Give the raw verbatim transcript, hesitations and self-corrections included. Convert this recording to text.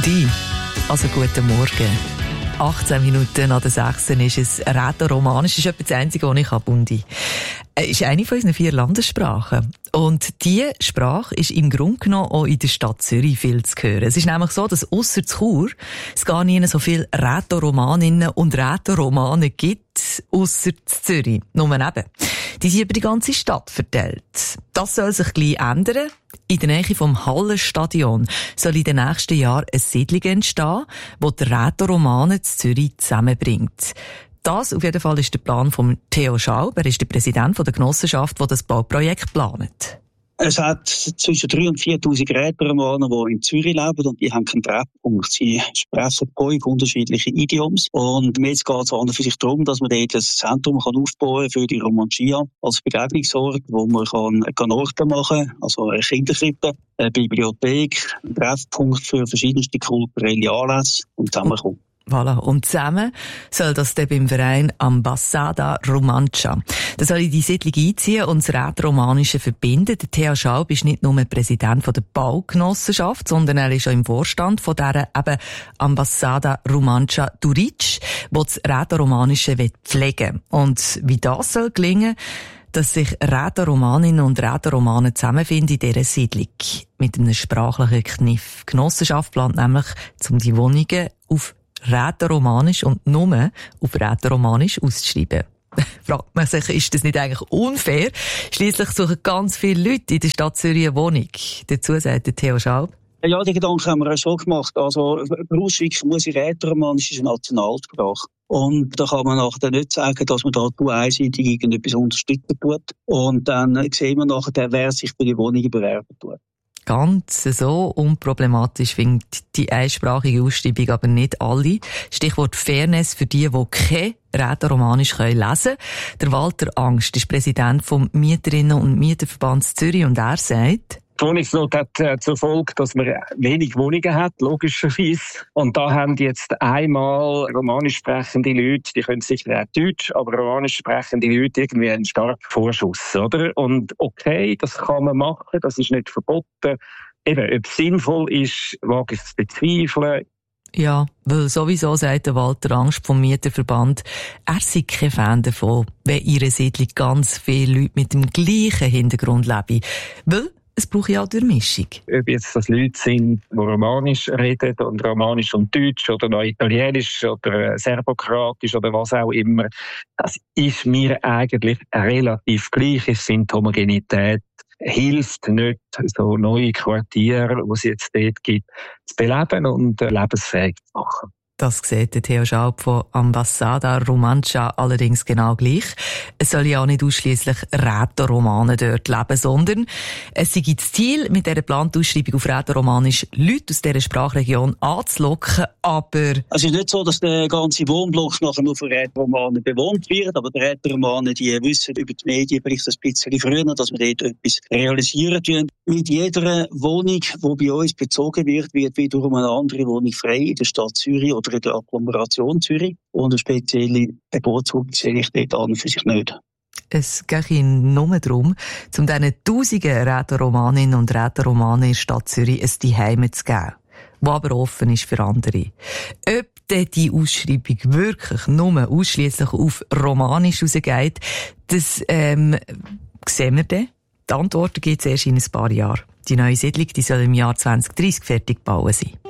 Bundi. Also guten Morgen. achtzehn Minuten nach der sechs ist es Rätoromanisch. Das ist etwa das Einzige, was ich habe, Bundi. Es ist eine von unseren vier Landessprachen. Und diese Sprache ist im Grunde genommen auch in der Stadt Zürich viel zu hören. Es ist nämlich so, dass ausser Chur es gar nie so viele Rätoromaninnen und Rätoromanen gibt, ausser Zürich. Nur eben. Die sind über die ganze Stadt verteilt. Das soll sich gleich ändern. In der Nähe vom Hallenstadion soll in den nächsten Jahren eine Siedlung entstehen, die die Rätoromanen zu Zürich zusammenbringt. Das auf jeden Fall ist der Plan von Theo Schaub. Er ist der Präsident der Genossenschaft, die das Bauprojekt plant. Es hat zwischen dreitausend und viertausend Rätoromanen, die in Zürich leben, und die haben keinen Treffpunkt. Sie sprechen fünf unterschiedliche Idioms. Und jetzt geht es an und für sich darum, dass man dort ein Zentrum kann aufbauen für die Romancia als Begegnungsort, wo man kann Orte machen kann, also eine Kinderkrippe, eine Bibliothek, ein Treffpunkt für verschiedenste kulturelle Anlässe und zusammenkommen. Voilà. Und zusammen soll das dann beim Verein Ambasada Romancia. Da soll ich die Siedlung einziehen und das Rätoromanische verbinden. Der Theo Schaub ist nicht nur Präsident der Baugenossenschaft, sondern er ist auch im Vorstand von dieser eben Ambasada Romancia Duric, die das Rätoromanische pflegen will. Und wie das soll gelingen, dass sich Rätoromaninnen und Rätoromanen zusammenfinden in dieser Siedlung. Mit einem sprachlichen Kniff. Die Genossenschaft plant nämlich, um die Wohnungen auf Rätoromanisch und nur auf Rätoromanisch auszuschreiben. Fragt man sich, ist das nicht eigentlich unfair? Schliesslich suchen ganz viele Leute in der Stadt Zürich eine Wohnung. Dazu sagt der Theo Schaub. Ja, die Gedanken haben wir auch schon gemacht. Also, Ausschweig muss in Rätoromanisch ist eine Nationalsprache. Und da kann man nachher nicht sagen, dass man da einseitig irgendetwas unterstützen tut. Und dann sehen wir nachher, wer sich für die Wohnungen bewerben tut. Ganz so unproblematisch findet die einsprachige Ausschreibung aber nicht alle. Stichwort Fairness für die, die kein Rätoromanisch lesen können. Der Walter Angst ist Präsident vom Mieterinnen- und Mieterverband Zürich und er sagt: Die Wohnungsnot hat äh, zur Folge, dass man wenig Wohnungen hat, logischerweise. Und da haben jetzt einmal romanisch sprechende Leute, die können sicher auch Deutsch, aber romanisch sprechende Leute irgendwie einen starken Vorschuss, oder? Und okay, das kann man machen, das ist nicht verboten. Eben, ob es sinnvoll ist, wage ich zu bezweifeln. Ja, weil sowieso sagt der Walter Angst vom Mieterverband, er sei kein Fan davon, wenn in ihrer Siedlung ganz viele Leute mit dem gleichen Hintergrund leben. Weil es braucht ja auch Durchmischung. Ob jetzt das Leute sind, die Romanisch reden und Romanisch und Deutsch oder noch Italienisch oder Serbokratisch oder was auch immer, das ist mir eigentlich relativ gleich. Ich finde, die Homogenität hilft nicht, so neue Quartiere, die es jetzt dort gibt, zu beleben und lebensfähig zu machen. Das sieht der Theo Schaub von Ambasada Romancia allerdings genau gleich. Es soll ja auch nicht ausschliesslich Rätoromanen dort leben, sondern es sei das Ziel, mit dieser geplanten Ausschreibung auf Rätoromanisch Leute aus dieser Sprachregion anzulocken, aber... Es ist nicht so, dass der ganze Wohnblock nachher nur von Rätoromanen bewohnt wird, aber die Rätoromanen, die wissen über die Medien vielleicht ein bisschen früher, dass wir dort etwas realisieren tun. Mit jeder Wohnung, die bei uns bezogen wird, wird wiederum eine andere Wohnung frei in der Stadt Zürich oder in der Agglomeration Zürich. Und eine spezielle Bevorzugung sehe ich dort an und für sich nicht. Es geht Ihnen nur darum, um diesen tausenden Rätoromaninnen und Rätoromanen in der Stadt Zürich ein Zuhause zu geben, das aber offen ist für andere. Ob denn die Ausschreibung wirklich nur ausschliesslich auf Romanisch rausgeht, das ähm, sehen wir dann. Die Antworten gibt es erst in ein paar Jahren. Die neue Siedlung die soll im Jahr zwanzig dreißig fertig gebaut sein.